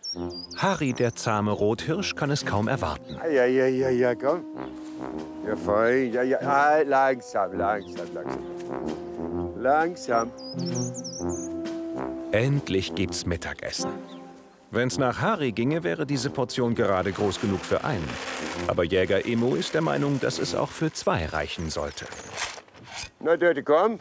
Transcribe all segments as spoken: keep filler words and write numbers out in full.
Harry, der zahme Rothirsch, kann es kaum erwarten. Ja, ja, ja, ja, komm. Ja, fein. Ja, ja, ah, langsam, langsam, langsam. Langsam. Endlich gibt's Mittagessen. Wenn's nach Harry ginge, wäre diese Portion gerade groß genug für einen. Aber Jäger Emo ist der Meinung, dass es auch für zwei reichen sollte. Na, Dörte, komm.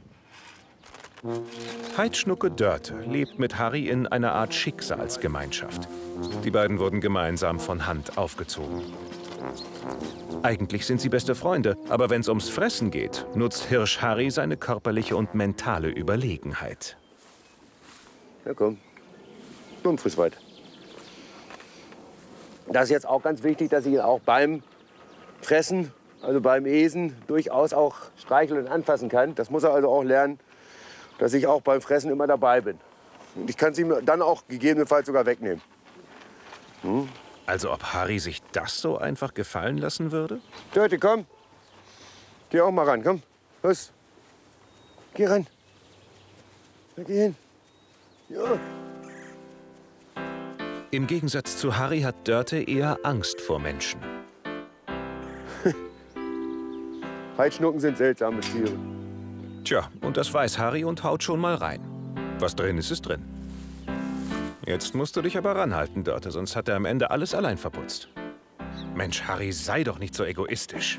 Heidschnucke Dörte lebt mit Harry in einer Art Schicksalsgemeinschaft. Die beiden wurden gemeinsam von Hand aufgezogen. Eigentlich sind sie beste Freunde, aber wenn's ums Fressen geht, nutzt Hirsch Harry seine körperliche und mentale Überlegenheit. Ja, komm. Komm, friss weiter. Das ist jetzt auch ganz wichtig, dass ich ihn auch beim Fressen, also beim Esen, durchaus auch streicheln und anfassen kann. Das muss er also auch lernen, dass ich auch beim Fressen immer dabei bin. Und ich kann es ihm dann auch gegebenenfalls sogar wegnehmen. Hm? Also ob Harry sich das so einfach gefallen lassen würde? Dörte, komm. Geh auch mal ran, komm. Los. Geh ran. Na, geh hin. Ja. Im Gegensatz zu Harry hat Dörte eher Angst vor Menschen. Heidschnucken sind seltsame Tiere. Tja, und das weiß Harry und haut schon mal rein. Was drin ist, ist drin. Jetzt musst du dich aber ranhalten, Dörte, sonst hat er am Ende alles allein verputzt. Mensch, Harry, sei doch nicht so egoistisch.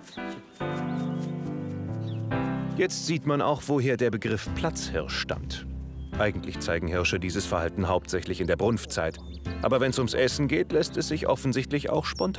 Jetzt sieht man auch, woher der Begriff Platzhirsch stammt. Eigentlich zeigen Hirsche dieses Verhalten hauptsächlich in der Brunftzeit. Aber wenn es ums Essen geht, lässt es sich offensichtlich auch spontan